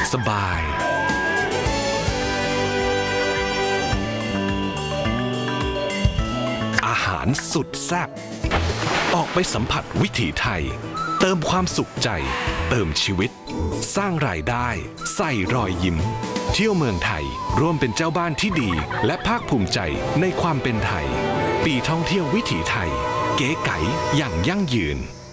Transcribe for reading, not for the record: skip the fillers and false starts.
สบายอาหารสุดแซ่บออกไปสัมผัสวิถีไทยเติมความสุขใจเติมชีวิตสร้างรายได้ใส่รอยยิ้มเที่ยวเมืองไทยร่วมเป็นเจ้าบ้านที่ดีและภาคภูมิใจในความเป็นไทยปีท่องเที่ยววิถีไทยเก๋ไก๋อย่างยั่งยืน